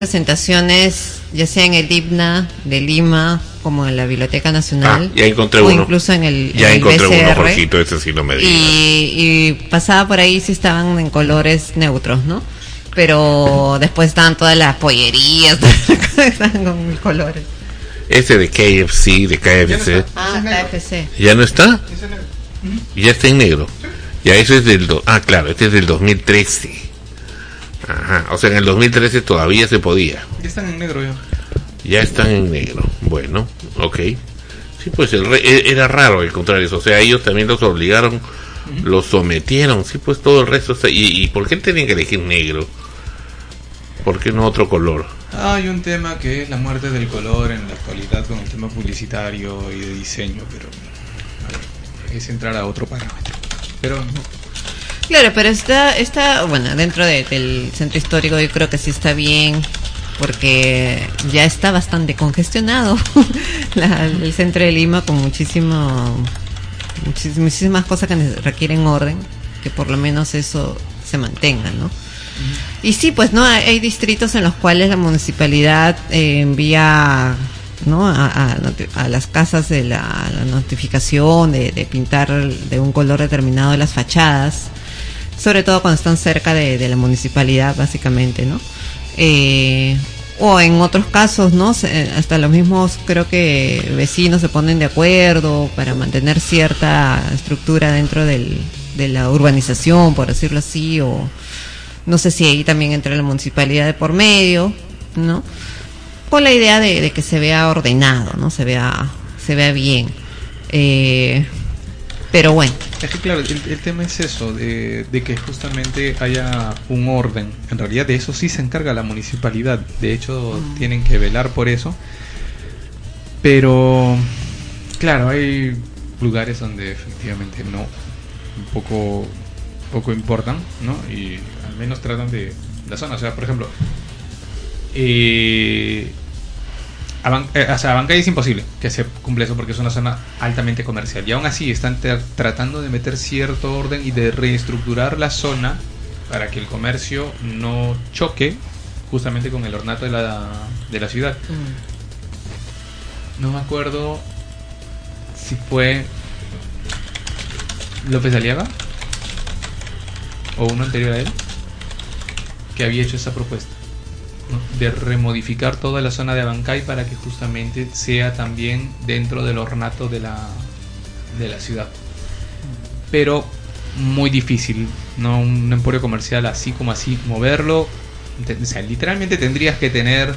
presentaciones, ya sea en el IBNA de Lima, como en la Biblioteca Nacional, ya encontré o uno. Incluso en el ya en encontré el BCR, uno, Jorgito, ese sí no me digas. Y pasaba por ahí, sí estaban en colores neutros, ¿no? Pero después estaban todas las pollerías, estaban con mil colores. Ese de KFC, de KFC. KFC. ¿Ya no está? Ya está en negro. Ya eso es claro, este es del 2013. Ajá, o sea, en el 2013 todavía se podía. Ya están en negro ya. Ya están en negro. Bueno, ok. Sí, pues era raro encontrar eso. O sea, ellos también los obligaron, los sometieron. Sí, pues todo el resto está. ¿Y por qué tenían que elegir negro? ¿Por qué no otro color? Hay un tema que es la muerte del color en la actualidad con el tema publicitario y de diseño, pero es entrar a otro parámetro. Pero claro, pero está bueno, dentro del centro histórico yo creo que sí está bien, porque ya está bastante congestionado el centro de Lima, con muchísimas cosas que requieren orden, que por lo menos eso se mantenga, ¿no? Y sí, pues no hay distritos en los cuales la municipalidad envía, ¿no?, a las casas de la notificación de pintar de un color determinado las fachadas, sobre todo cuando están cerca de la municipalidad, básicamente, ¿no? O en otros casos, ¿no? Hasta los mismos, creo que vecinos se ponen de acuerdo para mantener cierta estructura dentro de la urbanización, por decirlo así, o no sé si ahí también entra la municipalidad de por medio, ¿no? Con la idea de que se vea ordenado, ¿no? Se vea bien. Pero bueno. Es que claro, el tema es eso, de que justamente haya un orden. En realidad de eso sí se encarga la municipalidad. De hecho, tienen que velar por eso. Pero, claro, hay lugares donde efectivamente no, un poco importan, ¿no? Y al menos tratan de la zona. O sea, por ejemplo, Abancay es imposible que se cumpla eso porque es una zona altamente comercial, y aún así están tratando de meter cierto orden y de reestructurar la zona para que el comercio no choque justamente con el ornato de la ciudad. No me acuerdo si fue López Aliaga o uno anterior a él que había hecho esa propuesta, ¿no?, de remodificar toda la zona de Abancay para que justamente sea también dentro del ornato de la ciudad. Pero muy difícil, ¿no? Un emporio comercial así como así, moverlo, o sea, literalmente tendrías que tener...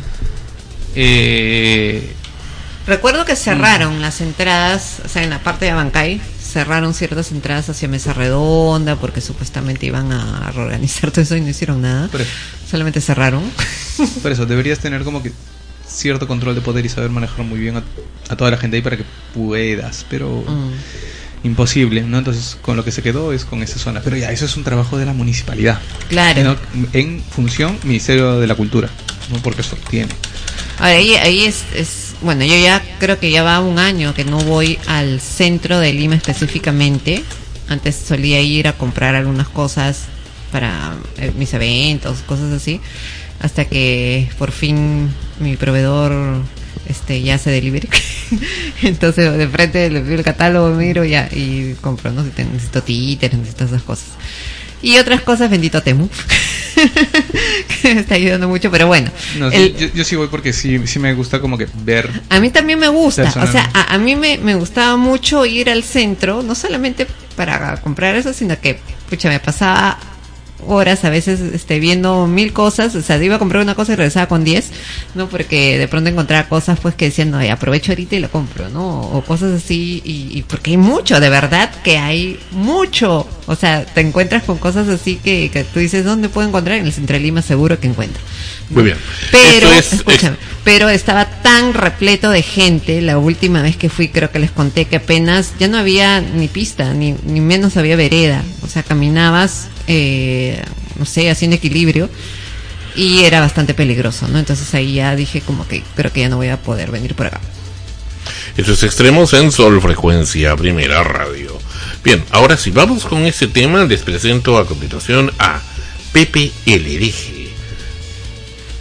Recuerdo que cerraron las entradas, o sea, en la parte de Abancay cerraron ciertas entradas hacia Mesa Redonda porque supuestamente iban a reorganizar todo eso y no hicieron nada. Solamente cerraron. Por eso deberías tener como que cierto control de poder y saber manejar muy bien a toda la gente ahí para que puedas, pero imposible, ¿no? Entonces con lo que se quedó es con esa zona. Pero ya, eso es un trabajo de la municipalidad. Claro. ¿No? En función Ministerio de la Cultura, ¿no? Porque eso tiene. Ahora, ahí es bueno, yo ya creo que ya va un año que no voy al centro de Lima específicamente. Antes solía ir a comprar algunas cosas para mis eventos, cosas así, hasta que por fin mi proveedor ya hace delivery. Entonces de frente le pido el catálogo, miro ya y compro, ¿no? Si necesito títeres, necesito esas cosas. Y otras cosas, bendito Temu, que me está ayudando mucho, pero bueno. No, yo sí voy porque sí me gusta como que ver. A mí también me gusta, o sea, a mí me gustaba mucho ir al centro, no solamente para comprar eso, sino que, pucha, me pasaba horas a veces viendo mil cosas, o sea, iba a comprar una cosa y regresaba con 10, ¿no? Porque de pronto encontraba cosas pues que decían, no, aprovecho ahorita y lo compro, ¿no? O cosas así, y porque hay mucho, de verdad que hay mucho, o sea, te encuentras con cosas así que tú dices, ¿dónde puedo encontrar? En el centro de Lima seguro que encuentro. Muy bien. Pero, escúchame, pero estaba tan repleto de gente, la última vez que fui creo que les conté que apenas, ya no había ni pista, ni menos había vereda, o sea, caminabas, no sé, haciendo equilibrio, y era bastante peligroso, ¿no? Entonces ahí ya dije como que creo que ya no voy a poder venir por acá. Estos extremos en Sol Frecuencia Primera Radio. Bien, ahora sí, vamos con este tema. Les presento a continuación a Pepe el Hereje.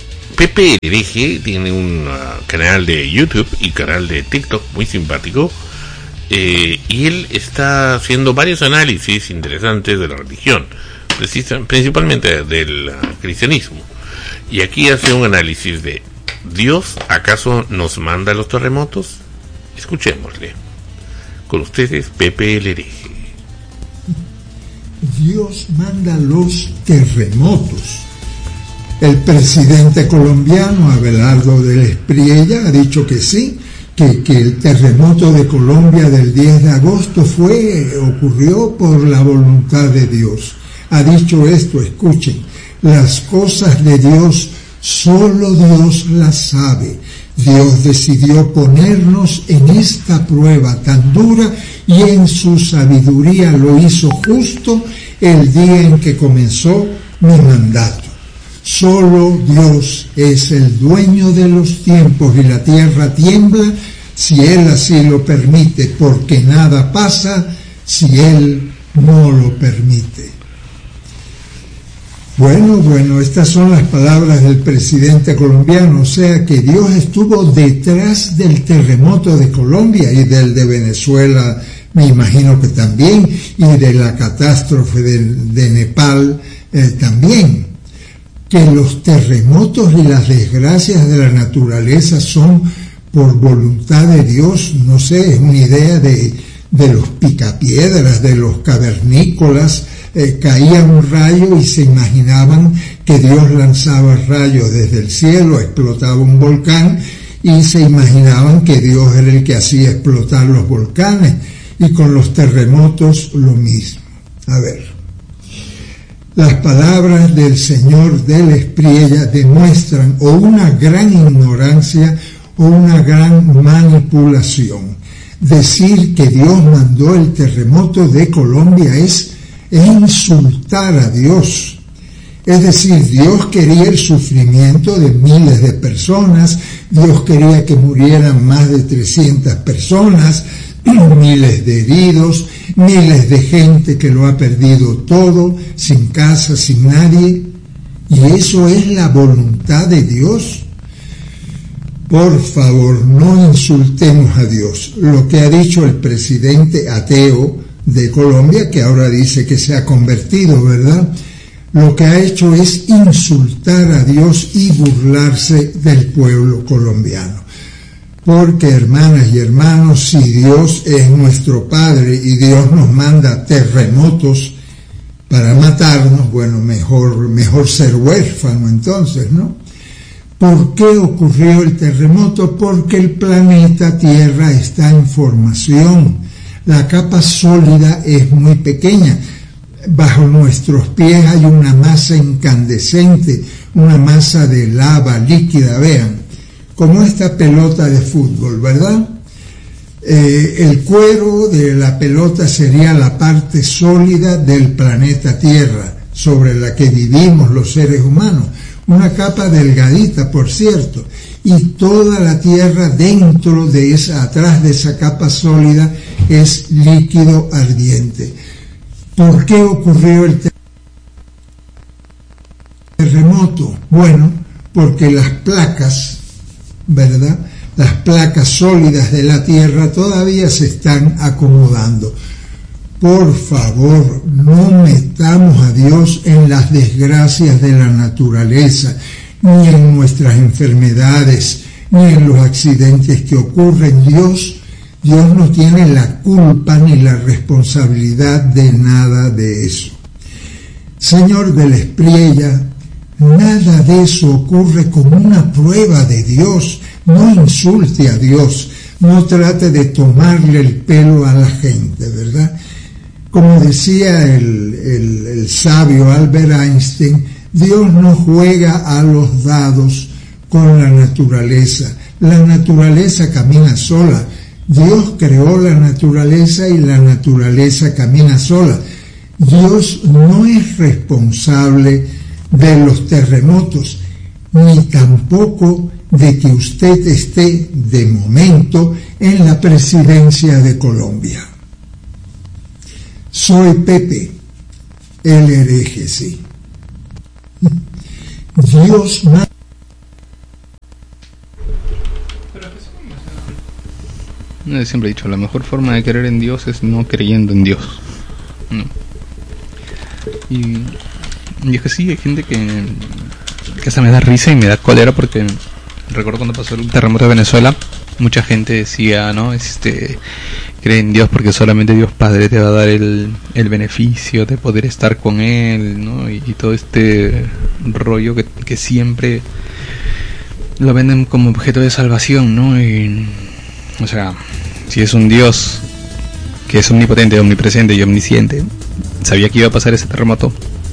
Pepe Hereje tiene un canal de YouTube y canal de TikTok muy simpático, y él está haciendo varios análisis interesantes de la religión, principalmente del cristianismo. Y aquí hace un análisis de: ¿Dios acaso nos manda los terremotos? Escuchémosle. Con ustedes, Pepe el Hereje. Dios manda los terremotos. El presidente colombiano Abelardo del Espriella ha dicho que sí, que el terremoto de Colombia del 10 de agosto ocurrió por la voluntad de Dios. Ha dicho esto, escuchen: las cosas de Dios solo Dios las sabe. Dios decidió ponernos en esta prueba tan dura y en su sabiduría lo hizo justo el día en que comenzó mi mandato. Solo Dios es el dueño de los tiempos y la tierra tiembla si Él así lo permite, porque nada pasa si Él no lo permite. Bueno, estas son las palabras del presidente colombiano, o sea que Dios estuvo detrás del terremoto de Colombia y del de Venezuela, me imagino que también, y de la catástrofe de Nepal también. Que los terremotos y las desgracias de la naturaleza son por voluntad de Dios, no sé, es una idea de los picapiedras, de los cavernícolas. Caía un rayo y se imaginaban que Dios lanzaba rayos desde el cielo, explotaba un volcán y se imaginaban que Dios era el que hacía explotar los volcanes, y con los terremotos lo mismo. A ver, las palabras del señor del Espriella demuestran o una gran ignorancia o una gran manipulación. Decir que Dios mandó el terremoto de Colombia es insultar a Dios. Es decir, Dios quería el sufrimiento de miles de personas, Dios quería que murieran más de 300 personas, miles de heridos, miles de gente que lo ha perdido todo, sin casa, sin nadie. ¿Y eso es la voluntad de Dios? Por favor, no insultemos a Dios. Lo que ha dicho el presidente ateo de Colombia, que ahora dice que se ha convertido, ¿verdad? Lo que ha hecho es insultar a Dios y burlarse del pueblo colombiano. Porque, hermanas y hermanos, si Dios es nuestro Padre y Dios nos manda terremotos para matarnos, bueno, mejor ser huérfano entonces, ¿no? ¿Por qué ocurrió el terremoto? Porque el planeta Tierra está en formación. La capa sólida es muy pequeña. Bajo nuestros pies hay una masa incandescente, una masa de lava líquida, vean, como esta pelota de fútbol, ¿verdad? El cuero de la pelota sería la parte sólida del planeta Tierra, sobre la que vivimos los seres humanos. Una capa delgadita, por cierto, y toda la Tierra dentro de atrás de esa capa sólida es líquido ardiente. ¿Por qué ocurrió el terremoto? Bueno, porque las placas, ¿verdad? Las placas sólidas de la Tierra todavía se están acomodando. Por favor, no metamos a Dios en las desgracias de la naturaleza, ni en nuestras enfermedades, ni en los accidentes que ocurren. Dios no tiene la culpa ni la responsabilidad de nada de eso. Señor del Espriella, nada de eso ocurre como una prueba de Dios. No insulte a Dios, no trate de tomarle el pelo a la gente, ¿verdad? Como decía el sabio Albert Einstein, Dios no juega a los dados con la naturaleza. La naturaleza camina sola. Dios creó la naturaleza y la naturaleza camina sola. Dios no es responsable de los terremotos, ni tampoco de que usted esté de momento en la presidencia de Colombia. Soy Pepe, el hereje, sí. Dios Siempre he dicho, la mejor forma de creer en Dios es no creyendo en Dios. No. Y es que sí, hay gente que hasta me da risa y me da cólera, porque recuerdo cuando pasó el terremoto de Venezuela, mucha gente decía, ¿no? Cree en Dios porque solamente Dios Padre te va a dar el beneficio de poder estar con Él, ¿no? Y todo este rollo que siempre lo venden como objeto de salvación, ¿no? Y, o sea, si es un Dios que es omnipotente, omnipresente y omnisciente, sabía que iba a pasar ese terremoto,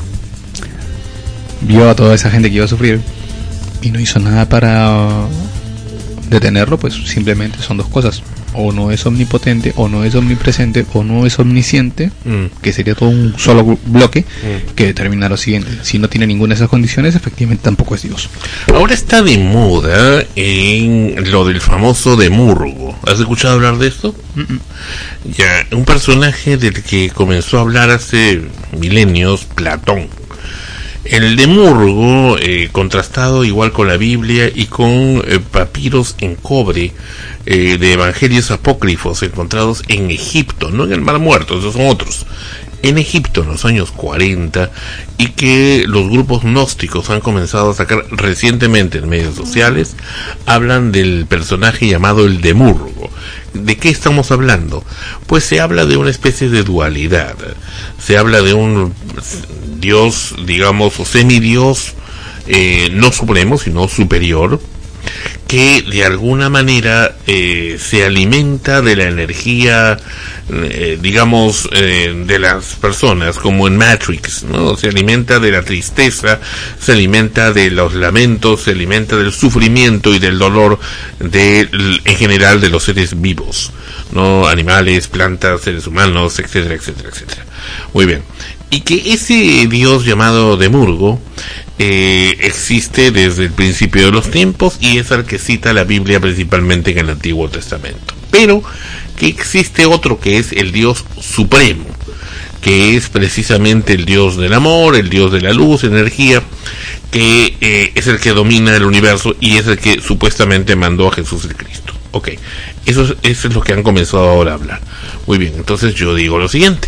vio a toda esa gente que iba a sufrir y no hizo nada para detenerlo, pues simplemente son dos cosas: o no es omnipotente, o no es omnipresente, o no es omnisciente, que sería todo un solo bloque que determina lo siguiente: si no tiene ninguna de esas condiciones, efectivamente tampoco es Dios. Ahora está de moda en lo del famoso Demurgo. ¿Has escuchado hablar de esto? Ya, un personaje del que comenzó a hablar hace milenios, Platón. El Demurgo, contrastado igual con la Biblia y con papiros en cobre de evangelios apócrifos encontrados en Egipto, no en el Mar Muerto, esos son otros, en Egipto en los años 40, y que los grupos gnósticos han comenzado a sacar recientemente en medios sociales. Hablan del personaje llamado el Demurgo. ¿De qué estamos hablando? Pues se habla de una especie de dualidad, se habla de un Dios, digamos, o semidios, no supremo, sino superior, que de alguna manera se alimenta de la energía, digamos, de las personas, como en Matrix, ¿no? Se alimenta de la tristeza, se alimenta de los lamentos, se alimenta del sufrimiento y del dolor en general de los seres vivos, ¿no? Animales, plantas, seres humanos, etcétera, etcétera, etcétera. Muy bien. Y que ese Dios llamado Demurgo existe desde el principio de los tiempos, y es al que cita la Biblia principalmente en el Antiguo Testamento. Pero que existe otro, que es el Dios Supremo, que es precisamente el Dios del amor, el Dios de la luz, energía, que es el que domina el universo y es el que supuestamente mandó a Jesús el Cristo. Ok, eso es lo que han comenzado ahora a hablar. Muy bien, entonces yo digo lo siguiente.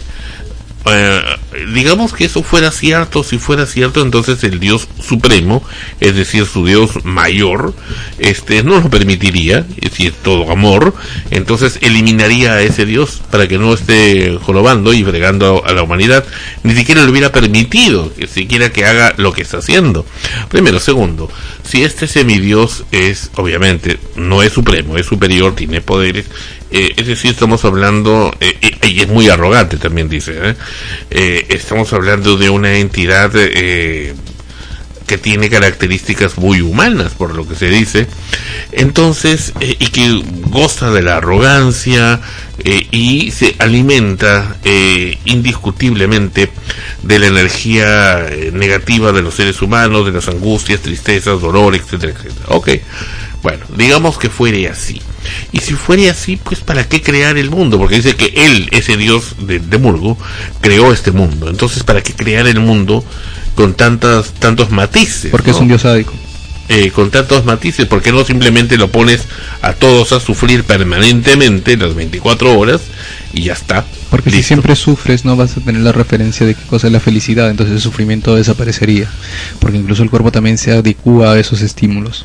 Digamos que eso fuera cierto. Si fuera cierto, entonces el Dios Supremo, es decir, su Dios mayor, no lo permitiría. Si es todo amor, entonces eliminaría a ese Dios para que no esté jorobando y fregando a la humanidad. Ni siquiera le hubiera permitido que siquiera que haga lo que está haciendo. Primero. Segundo, si este semidios es, obviamente, no es supremo, es superior, tiene poderes, es decir, estamos hablando, y es muy arrogante también, dice, estamos hablando de una entidad que tiene características muy humanas, por lo que se dice, entonces, y que goza de la arrogancia, y se alimenta indiscutiblemente de la energía negativa de los seres humanos, de las angustias, tristezas, dolor, etcétera, etcétera. Ok, bueno, digamos que fuere así. Y si fuere así, pues ¿para qué crear el mundo? Porque dice que él, ese Dios de Demurgo, creó este mundo. Entonces, ¿para qué crear el mundo con tantos matices? Porque ¿no? Es un Dios sádico. Con tantos matices, ¿por qué no simplemente lo pones a todos a sufrir permanentemente las 24 horas y ya está? Porque listo. Si siempre sufres, no vas a tener la referencia de qué cosa es la felicidad, entonces el sufrimiento desaparecería, porque incluso el cuerpo también se adecua a esos estímulos.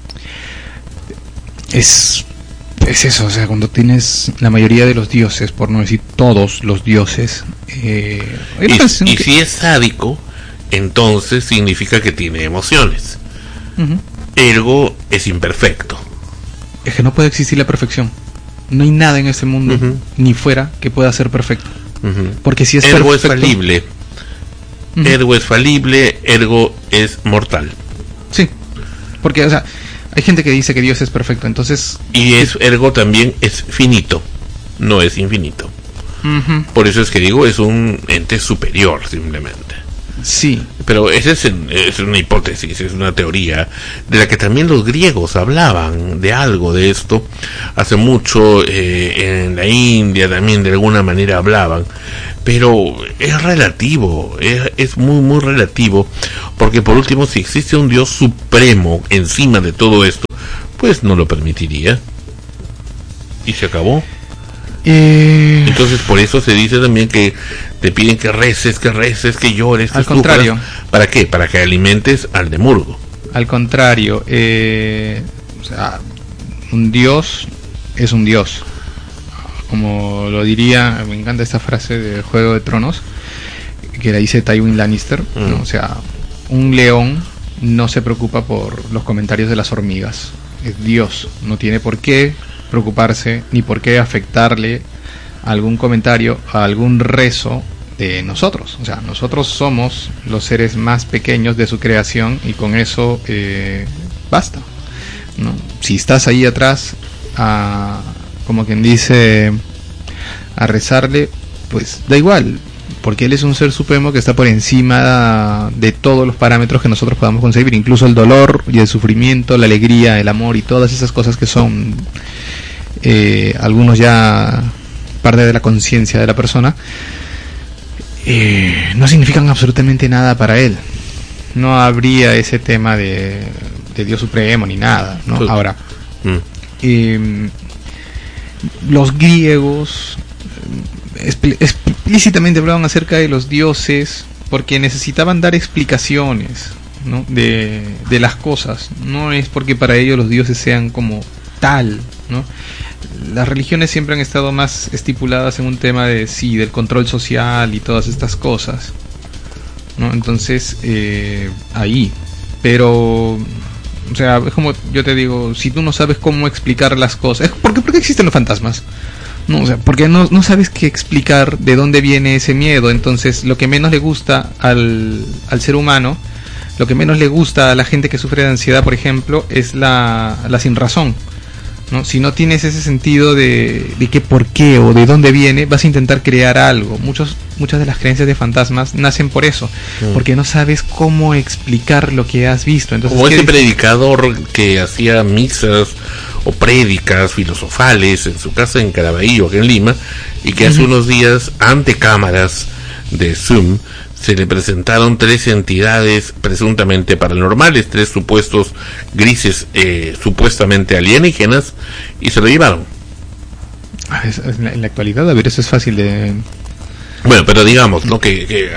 Es eso, o sea, cuando tienes la mayoría de los dioses, por no decir todos los dioses, y si es sádico, entonces significa que tiene emociones. Ergo es imperfecto. Es que no puede existir la perfección. No hay nada en este mundo ni fuera que pueda ser perfecto. Porque si es ergo perfecto, es falible. Ergo es falible, ergo es mortal. Sí. Porque, o sea, hay gente que dice que Dios es perfecto, entonces... Y ergo también es finito, no es infinito. Por eso es que digo, es un ente superior, simplemente. Sí. Pero esa es una hipótesis, es una teoría de la que también los griegos hablaban de algo de esto. Hace mucho en la India también de alguna manera hablaban. Pero es relativo, es muy muy relativo, porque por último, si existe un Dios supremo encima de todo esto, pues no lo permitiría. Y se acabó. Entonces por eso se dice también que te piden que reces, que llores, que al sufras. contrario. ¿Para qué? Para que alimentes al demurgo. Al contrario, o sea, un dios es un dios. Como lo diría, me encanta esta frase de Juego de Tronos, que la dice Tywin Lannister, ¿no? O sea, un león no se preocupa por los comentarios de las hormigas. Es Dios, no tiene por qué preocuparse ni por qué afectarle algún comentario, a algún rezo de nosotros. O sea, nosotros somos los seres más pequeños de su creación y con eso basta, ¿no? Si estás ahí atrás, como quien dice, a rezarle, pues da igual, porque él es un ser supremo que está por encima de todos los parámetros que nosotros podamos concebir, incluso el dolor y el sufrimiento, la alegría, el amor y todas esas cosas que son algunos ya parte de la conciencia de la persona, no significan absolutamente nada para él. No habría ese tema de Dios supremo ni nada, ¿no? Sí. Ahora, los griegos explícitamente hablaban acerca de los dioses porque necesitaban dar explicaciones, ¿no? de las cosas. No es porque para ellos los dioses sean como tal, ¿no? Las religiones siempre han estado más estipuladas en un tema de del control social y todas estas cosas, ¿no? Entonces ahí, pero o sea, es como yo te digo, si tú no sabes cómo explicar las cosas, ¿por qué existen los fantasmas? No, o sea, porque no sabes qué explicar de dónde viene ese miedo. Entonces lo que menos le gusta al ser humano, lo que menos le gusta a la gente que sufre de ansiedad, por ejemplo, es la sinrazón, ¿no? Si no tienes ese sentido de qué, por qué o de dónde viene, vas a intentar crear algo. Muchas de las creencias de fantasmas nacen por eso, porque no sabes cómo explicar lo que has visto. Entonces, como ese predicador que hacía misas o prédicas filosofales en su casa en Caraballo, aquí en Lima, y que hace unos días, ante cámaras de Zoom, se le presentaron 3 entidades presuntamente paranormales, 3 supuestos grises supuestamente alienígenas, y se lo llevaron. En la actualidad, a ver, eso es fácil de... Bueno, pero digamos, ¿no?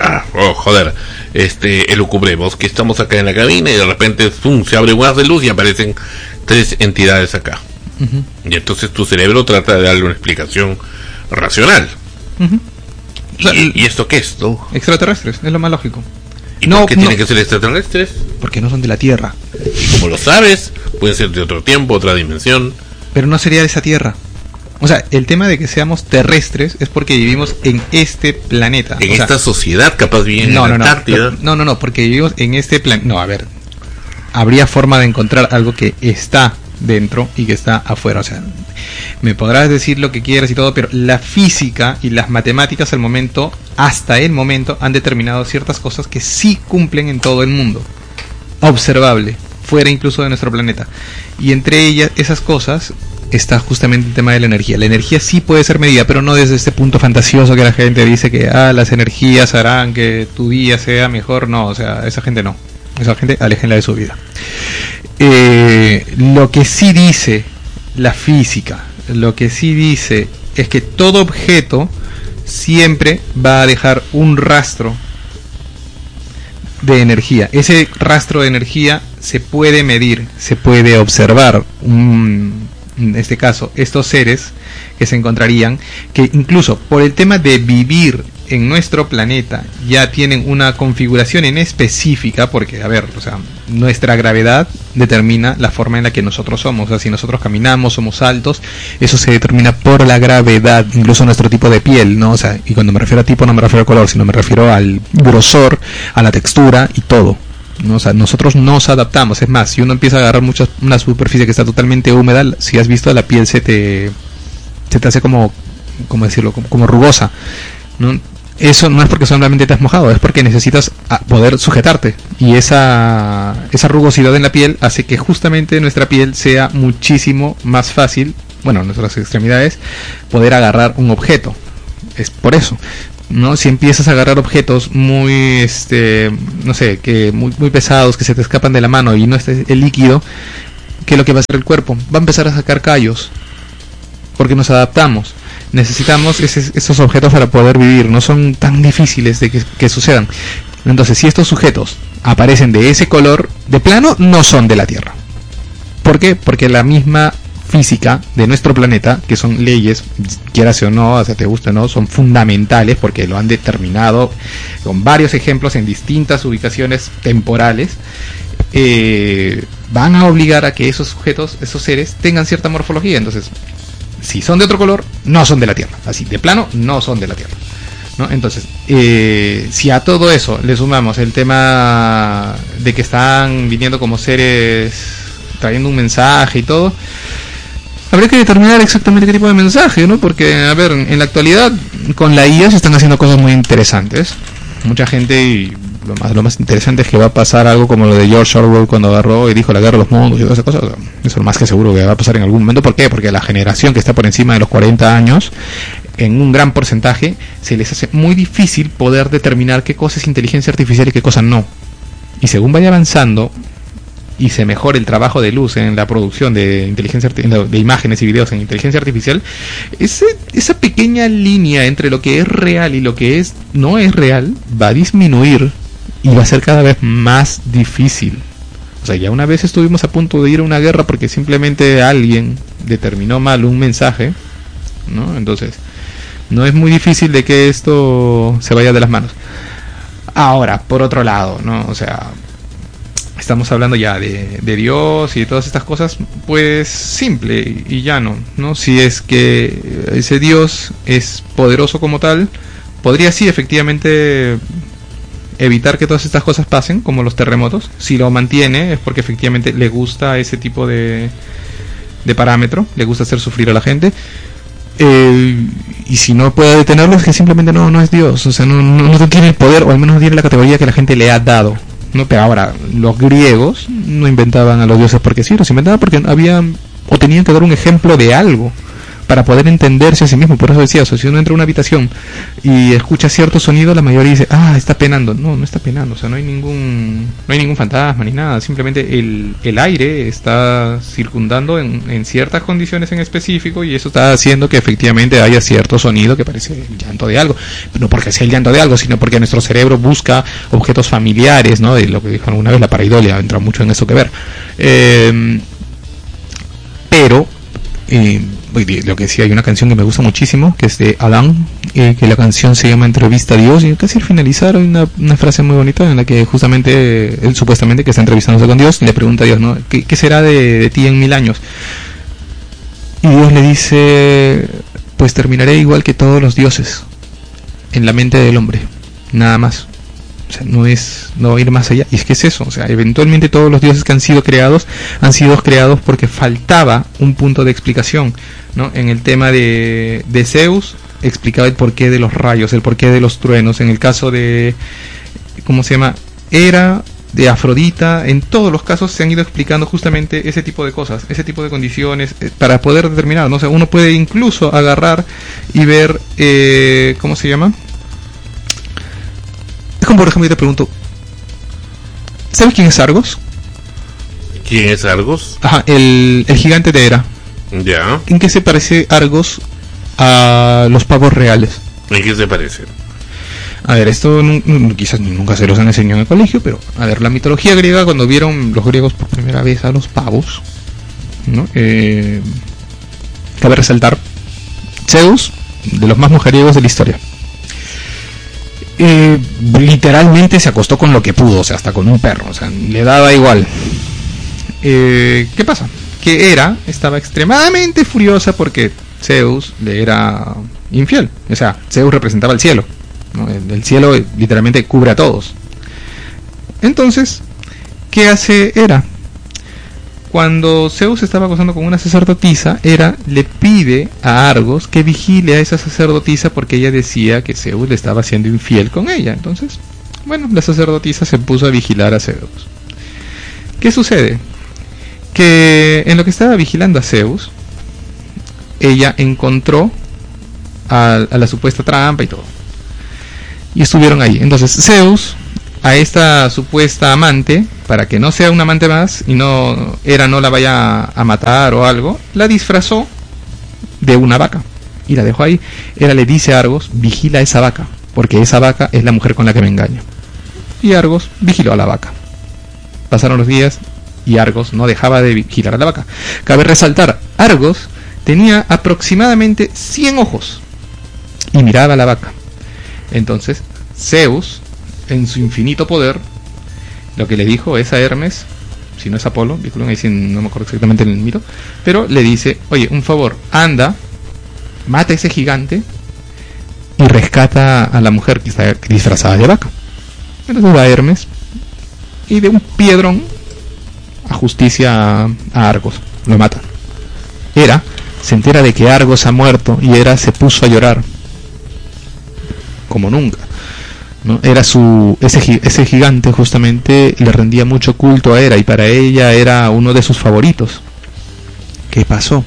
Elucubremos que estamos acá en la cabina y de repente se abre un haz de luz y aparecen 3 entidades acá. Y entonces tu cerebro trata de darle una explicación racional. O sea, ¿Y esto qué es, no? Extraterrestres, es lo más lógico. ¿Y por qué tienen que ser extraterrestres? Porque no son de la Tierra. Y como lo sabes, pueden ser de otro tiempo, otra dimensión. Pero no sería de esa Tierra. O sea, el tema de que seamos terrestres es porque vivimos en este planeta. En esta sociedad, capaz bien en la Antártida. No, porque vivimos en este planeta. No, a ver, habría forma de encontrar algo que está dentro y que está afuera. O sea, me podrás decir lo que quieras y todo, pero la física y las matemáticas hasta el momento han determinado ciertas cosas que sí cumplen en todo el mundo, observable, fuera incluso de nuestro planeta. Y entre ellas, esas cosas, está justamente el tema de la energía. La energía sí puede ser medida, pero no desde este punto fantasioso que la gente dice que las energías harán que tu día sea mejor. No, o sea, esa gente no. Esa gente, aléjenla de su vida. Lo que sí dice la física, lo que sí dice es que todo objeto siempre va a dejar un rastro de energía. Ese rastro de energía se puede medir, se puede observar. En este caso, estos seres que se encontrarían, que incluso por el tema de vivir en nuestro planeta ya tienen una configuración en específica, porque, a ver, o sea, nuestra gravedad determina la forma en la que nosotros somos. O sea, si nosotros caminamos, somos altos, eso se determina por la gravedad, incluso nuestro tipo de piel, ¿no? O sea, y cuando me refiero a tipo no me refiero al color, sino me refiero al grosor, a la textura y todo, ¿no? O sea, nosotros nos adaptamos. Es más, si uno empieza a agarrar una superficie que está totalmente húmeda, si has visto, la piel se te hace como decirlo, como rugosa, ¿no? Eso no es porque solamente te has mojado, es porque necesitas poder sujetarte, y esa rugosidad en la piel hace que justamente nuestra piel sea muchísimo más fácil, bueno, nuestras extremidades, poder agarrar un objeto. Es por eso, ¿no? Si empiezas a agarrar objetos muy no sé, que muy pesados, que se te escapan de la mano y no esté el líquido, ¿qué es lo que va a hacer el cuerpo? Va a empezar a sacar callos, porque nos adaptamos. Necesitamos esos objetos para poder vivir, no son tan difíciles de que sucedan. Entonces, si estos sujetos aparecen de ese color, de plano no son de la Tierra. ¿Por qué? Porque la misma física de nuestro planeta, que son leyes, quieras o no, o sea, te guste o no, son fundamentales porque lo han determinado con varios ejemplos en distintas ubicaciones temporales, van a obligar a que esos sujetos, esos seres, tengan cierta morfología. Entonces, si son de otro color, no son de la Tierra. Así, de plano, no son de la Tierra, ¿no? Entonces, si a todo eso le sumamos el tema de que están viniendo como seres trayendo un mensaje y todo, habría que determinar exactamente qué tipo de mensaje, ¿no? Porque, a ver, en la actualidad con la IA se están haciendo cosas muy interesantes. Mucha gente, y lo más interesante es que va a pasar algo como lo de George Orwell cuando agarró y dijo la guerra de los mundos y todas esas cosas. Eso es lo más que seguro que va a pasar en algún momento. ¿Por qué? Porque la generación que está por encima de los 40 años, en un gran porcentaje, se les hace muy difícil poder determinar qué cosa es inteligencia artificial y qué cosa no. Y según vaya avanzando y se mejore el trabajo de luz en la producción de inteligencia de imágenes y videos en inteligencia artificial, esa pequeña línea entre lo que es real y lo que no es real va a disminuir y va a ser cada vez más difícil. O sea, ya una vez estuvimos a punto de ir a una guerra porque simplemente alguien determinó mal un mensaje, ¿no? Entonces, no es muy difícil de que esto se vaya de las manos. Ahora, por otro lado, ¿no? O sea, estamos hablando ya de Dios y de todas estas cosas, pues simple y llano, ¿no? Si es que ese Dios es poderoso como tal, podría sí efectivamente evitar que todas estas cosas pasen, como los terremotos. Si lo mantiene es porque efectivamente le gusta ese tipo de parámetro, le gusta hacer sufrir a la gente. Y si no puede detenerlo es que simplemente no es Dios, o sea, no tiene el poder, o al menos no tiene la categoría que la gente le ha dado, ¿no? Pero ahora, los griegos no inventaban a los dioses porque sí, los inventaban porque habían o tenían que dar un ejemplo de algo para poder entenderse a sí mismo. Por eso decía, o sea, si uno entra a una habitación y escucha cierto sonido, la mayoría dice, está penando. No está penando, o sea, no hay ningún fantasma ni nada, simplemente el aire está circundando en ciertas condiciones en específico, y eso está haciendo que efectivamente haya cierto sonido que parece el llanto de algo. No porque sea el llanto de algo, sino porque nuestro cerebro busca objetos familiares, ¿no? De lo que dijo alguna vez la pareidolia, entra mucho en eso que ver. Lo que decía, hay una canción que me gusta muchísimo, que es de Alan, que la canción se llama Entrevista a Dios, y casi al finalizar hay una frase muy bonita en la que justamente él supuestamente que está entrevistándose con Dios, le pregunta a Dios, ¿no? ¿Qué será de ti en 1000 años? Y Dios le dice, pues terminaré igual que todos los dioses, en la mente del hombre, nada más. O sea, no va a ir más allá. Y es que es eso, o sea, eventualmente todos los dioses que han sido creados porque faltaba un punto de explicación, ¿no? En el tema de Zeus explicaba el porqué de los rayos, el porqué de los truenos. En el caso de, ¿cómo se llama? Hera, de Afrodita, en todos los casos se han ido explicando justamente ese tipo de cosas, ese tipo de condiciones, para poder determinar, ¿no? O sea, uno puede incluso agarrar y ver, ¿cómo se llama? Es como, por ejemplo, yo te pregunto, ¿sabes quién es Argos? ¿Quién es Argos? Ajá, el gigante de Hera. Ya. ¿En qué se parece Argos a los pavos reales? ¿En qué se parece? A ver, esto quizás nunca se los han enseñado en el colegio, pero a ver, la mitología griega, cuando vieron los griegos por primera vez a los pavos, ¿no? Cabe resaltar, Zeus, de los más mujeriegos de la historia, literalmente se acostó con lo que pudo, o sea, hasta con un perro, o sea, le daba igual. ¿Qué pasa? Que Hera estaba extremadamente furiosa porque Zeus le era infiel. O sea, Zeus representaba el cielo, ¿no? El cielo literalmente cubre a todos. Entonces, ¿qué hace Hera? Cuando Zeus estaba acostando con una sacerdotisa, Hera le pide a Argos que vigile a esa sacerdotisa porque ella decía que Zeus le estaba siendo infiel con ella. Entonces, bueno, la sacerdotisa se puso a vigilar a Zeus. ¿Qué sucede? Que en lo que estaba vigilando a Zeus, ella encontró a la supuesta trampa y todo. Y estuvieron ahí. Entonces Zeus a esta supuesta amante, para que no sea una amante más y no la vaya a matar o algo, la disfrazó de una vaca y la dejó ahí. Hera le dice a Argos: vigila esa vaca, porque esa vaca es la mujer con la que me engaño. Y Argos vigiló a la vaca. Pasaron los días y Argos no dejaba de vigilar a la vaca. Cabe resaltar, Argos tenía aproximadamente 100 ojos y miraba a la vaca. Entonces Zeus, en su infinito poder, lo que le dijo es a Hermes, si no es Apolo, no me acuerdo exactamente el mito, pero le dice: oye, un favor, anda, mata a ese gigante y rescata a la mujer que está disfrazada de vaca. Entonces va Hermes y de un piedrón ajusticia a Argos, lo mata. Hera se entera de que Argos ha muerto y Hera se puso a llorar como nunca, ¿no? Era ese gigante justamente le rendía mucho culto a Hera y para ella era uno de sus favoritos. ¿Qué pasó?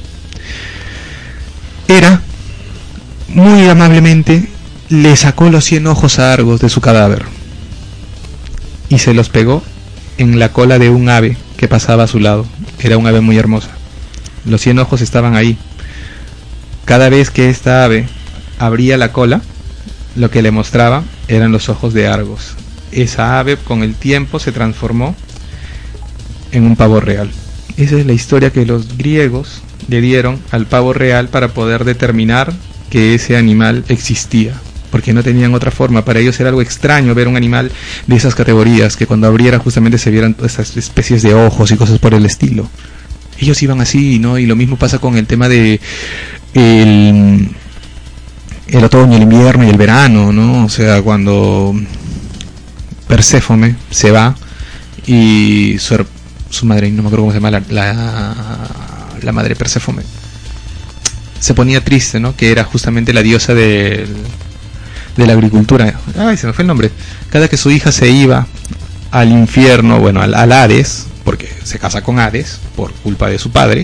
Hera muy amablemente le sacó los 100 ojos a Argos de su cadáver y se los pegó en la cola de un ave que pasaba a su lado. Era un ave muy hermosa. Los 100 ojos estaban ahí. Cada vez que esta ave abría la cola, lo que le mostraba eran los ojos de Argos. Esa ave con el tiempo se transformó en un pavo real. Esa es la historia que los griegos le dieron al pavo real para poder determinar que ese animal existía, porque no tenían otra forma. Para ellos era algo extraño ver un animal de esas categorías, que cuando abriera justamente se vieran esas especies de ojos y cosas por el estilo. Ellos iban así, ¿no? Y lo mismo pasa con el tema de el otoño, el invierno y el verano, ¿no? O sea, cuando Perséfone se va y su madre, no me acuerdo cómo se llama, la madre Perséfone, se ponía triste, ¿no? Que era justamente la diosa de la agricultura. Ay, se me fue el nombre. Cada que su hija se iba al infierno, bueno, al Hades, porque se casa con Hades por culpa de su padre,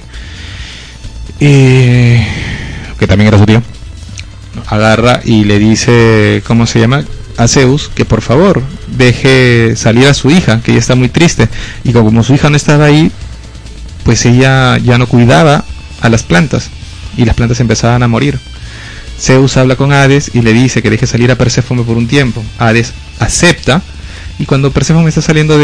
que también era su tío, agarra y le dice, ¿cómo se llama?, a Zeus, que por favor deje salir a su hija, que ella está muy triste. Y como su hija no estaba ahí, pues ella ya no cuidaba a las plantas y las plantas empezaban a morir. Zeus habla con Hades y le dice que deje salir a Perséfone por un tiempo. Hades acepta, y cuando Perséfone está saliendo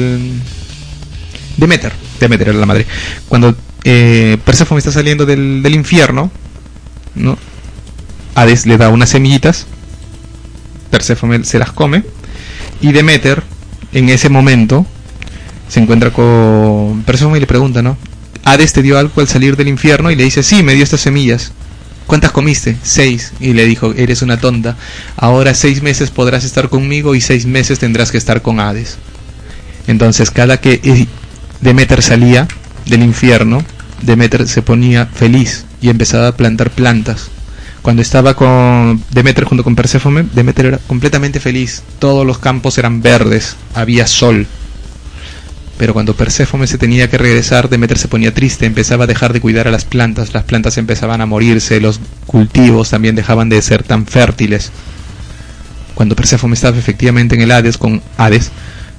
Demeter era la madre. Cuando Perséfone está saliendo del infierno, ¿no?, Hades le da unas semillitas, Perséfone se las come, y Demeter en ese momento se encuentra con Perséfone y le pregunta, ¿no?, Hades te dio algo al salir del infierno, y le dice, sí, me dio estas semillas. ¿Cuántas comiste? 6. Y le dijo, eres una tonta, ahora 6 meses podrás estar conmigo y 6 meses tendrás que estar con Hades. Entonces cada que Demeter salía del infierno, Demeter se ponía feliz y empezaba a plantar plantas. Cuando estaba con Demeter junto con Perséfone, Demeter era completamente feliz, todos los campos eran verdes, había sol. Pero cuando Perséfone se tenía que regresar, Demeter se ponía triste, empezaba a dejar de cuidar a las plantas empezaban a morirse, los cultivos también dejaban de ser tan fértiles. Cuando Perséfone estaba efectivamente en el Hades, con Hades,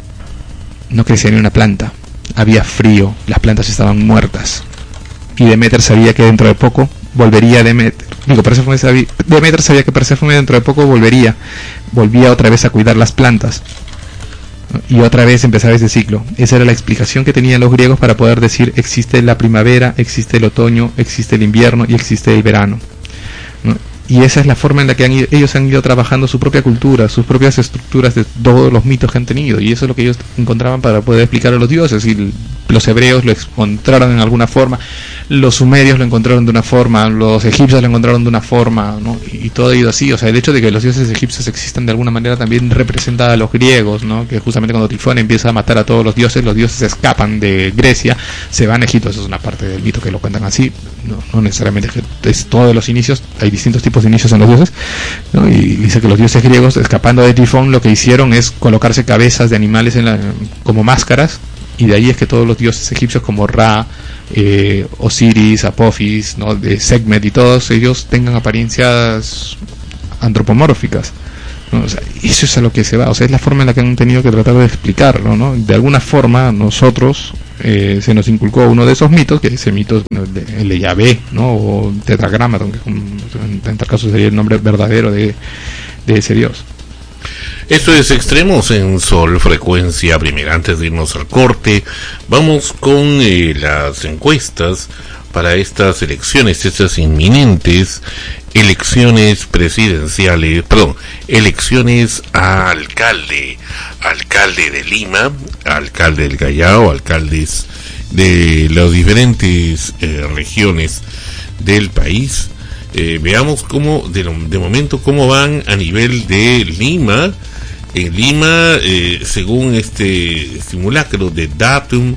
no crecía ni una planta, había frío, las plantas estaban muertas. Y Demeter sabía que dentro de poco volvería Demeter sabía que Perséfone dentro de poco volvía otra vez a cuidar las plantas. Y otra vez empezaba ese ciclo. Esa era la explicación que tenían los griegos para poder decir, existe la primavera, existe el otoño, existe el invierno y existe el verano, ¿no? Y esa es la forma en la que ellos han ido trabajando su propia cultura, sus propias estructuras de todos los mitos que han tenido. Y eso es lo que ellos encontraban para poder explicar a los dioses. Y los hebreos lo encontraron en alguna forma, los sumerios lo encontraron de una forma, los egipcios lo encontraron de una forma, ¿no? Y todo ha ido así. O sea, el hecho de que los dioses egipcios existan de alguna manera también representa a los griegos, ¿no? Que justamente cuando Tifón empieza a matar a todos los dioses escapan de Grecia, se van a Egipto. Eso es una parte del mito que lo cuentan así. No necesariamente es todos los inicios, hay distintos tipos de inicios en los dioses, ¿no? Y dice que los dioses griegos, escapando de Tifón, lo que hicieron es colocarse cabezas de animales como máscaras, y de ahí es que todos los dioses egipcios como Ra, Osiris, Apophis, ¿no?, de Sekhmet y todos ellos tengan apariencias antropomórficas, ¿no? O sea, eso es a lo que se va, o sea, es la forma en la que han tenido que tratar de explicarlo, ¿no? De alguna forma nosotros se nos inculcó uno de esos mitos, que ese mito, el de Yahvé, ¿no? O Tetragramatón, que en tal caso sería el nombre verdadero de ese dios. Esto es Extremos en Sol Frecuencia Primera. Antes de irnos al corte, vamos con las encuestas para estas elecciones, estas inminentes elecciones presidenciales, elecciones a alcalde de Lima, alcalde del Callao, alcaldes de las diferentes regiones del país. Veamos cómo, de momento, cómo van a nivel de Lima. En Lima, según este simulacro de Datum,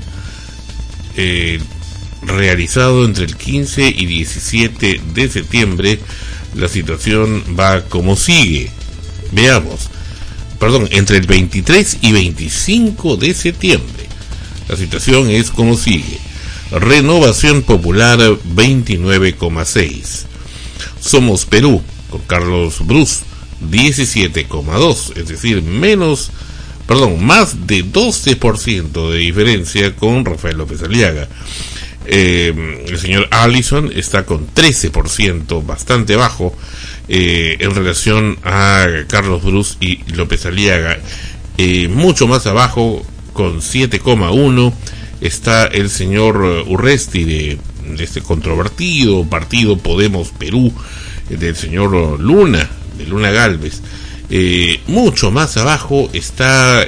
realizado entre el 15 y 17 de septiembre, la situación va como sigue. Veamos. Entre el 23 y 25 de septiembre, la situación es como sigue. Renovación Popular 29,6. Somos Perú, con Carlos Brus, 17,2, es decir, más de 12% de diferencia con Rafael López Aliaga. El señor Allison está con 13%, bastante bajo en relación a Carlos Brus y López Aliaga. Mucho más abajo, con 7,1, está el señor Urresti de este controvertido partido Podemos Perú, del señor Luna, de Luna Gálvez. Mucho más abajo está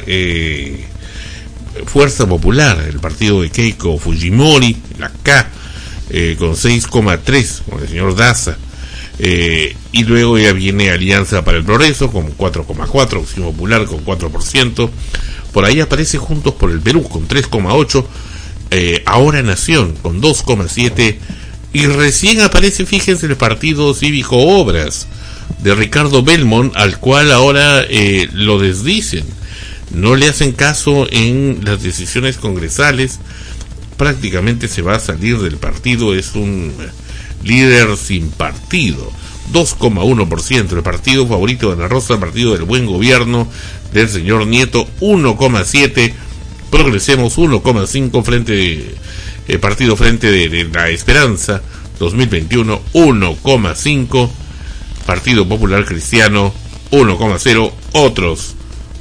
Fuerza Popular, el partido de Keiko Fujimori, la K, con 6,3, con el señor Daza. Y luego ya viene Alianza para el Progreso con 4,4, Acción Popular con 4%. Por ahí aparece Juntos por el Perú con 3,8%. Ahora Nación con 2,7%. Y recién aparece, fíjense, el Partido Cívico Obras de Ricardo Belmont, al cual ahora lo desdicen. No le hacen caso en las decisiones congresales. Prácticamente se va a salir del partido. Es un líder sin partido. 2,1%. El partido favorito de Ana Rosa, el partido del buen gobierno del señor Nieto, 1,7%. Progresemos 1,5%. Partido Frente de la Esperanza 2021 1,5%. Partido Popular Cristiano 1,0%. Otros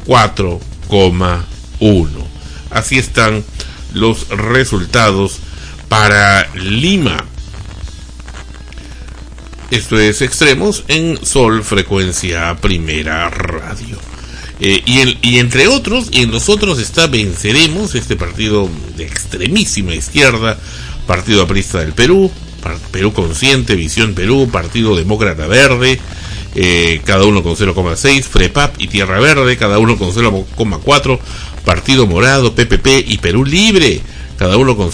4,1%. Así están los resultados para Lima. Esto es Extremos en Sol Frecuencia Primera Radio. Y entre otros, y en los otros está Venceremos, este partido de extremísima izquierda, Partido Aprista del Perú, Perú Consciente, Visión Perú, Partido Demócrata Verde, cada uno con 0,6, FREPAP y Tierra Verde, cada uno con 0,4, Partido Morado, PPP y Perú Libre, cada uno con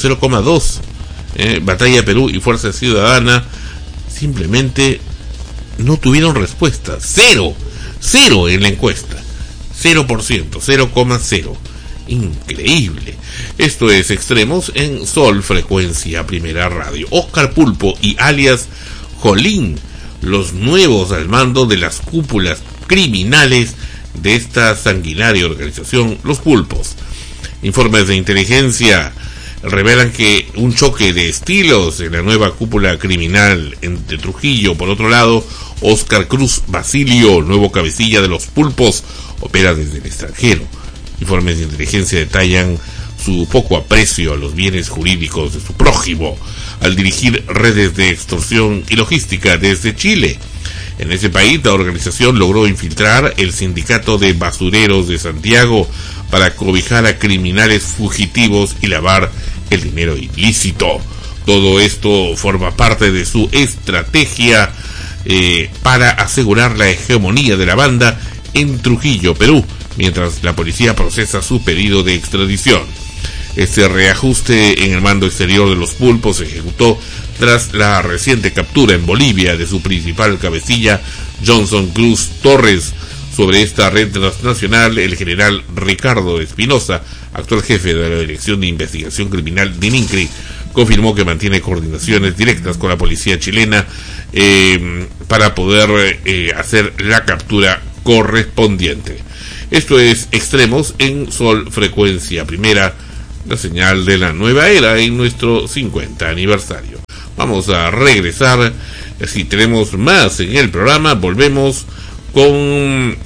0,2, Batalla Perú y Fuerza Ciudadana simplemente no tuvieron respuesta, cero en la encuesta. 0%, 0,0. Increíble. Esto es Extremos en Sol Frecuencia Primera Radio. Oscar Pulpo y alias Jolín, los nuevos al mando de las cúpulas criminales de esta sanguinaria organización, los Pulpos. Informes de inteligencia revelan que un choque de estilos en la nueva cúpula criminal entre Trujillo, por otro lado, Oscar Cruz Basilio, nuevo cabecilla de los Pulpos, opera desde el extranjero. Informes de inteligencia detallan su poco aprecio a los bienes jurídicos de su prójimo al dirigir redes de extorsión y logística desde Chile. En ese país, la organización logró infiltrar el sindicato de basureros de Santiago para cobijar a criminales fugitivos y lavar el dinero ilícito. Todo esto forma parte de su estrategia para asegurar la hegemonía de la banda en Trujillo, Perú, mientras la policía procesa su pedido de extradición. Este reajuste en el mando exterior de los Pulpos se ejecutó tras la reciente captura en Bolivia de su principal cabecilla, Johnson Cruz Torres. Sobre esta red transnacional, el general Ricardo Espinosa, actual jefe de la Dirección de Investigación Criminal de INCRI, confirmó que mantiene coordinaciones directas con la policía chilena para poder hacer la captura correspondiente. Esto es Extremos en Sol Frecuencia Primera, la señal de la nueva era en nuestro 50 aniversario. Vamos a regresar, si tenemos más en el programa, volvemos con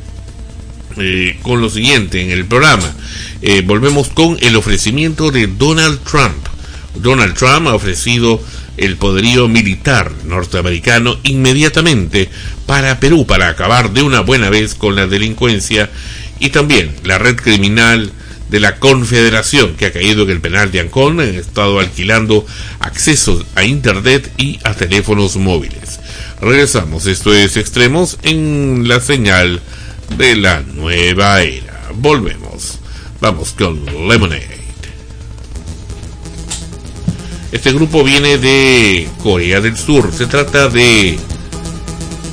lo siguiente en el programa. Volvemos con el ofrecimiento de Donald Trump. Donald Trump ha ofrecido el poderío militar norteamericano inmediatamente para Perú, para acabar de una buena vez con la delincuencia y también la red criminal de la Confederación que ha caído en el penal de Ancón. Han estado alquilando accesos a internet y a teléfonos móviles. Regresamos, esto es Extremos en la señal de la nueva era. Volvemos, vamos con Lemonade. Este grupo viene de Corea del Sur. Se trata de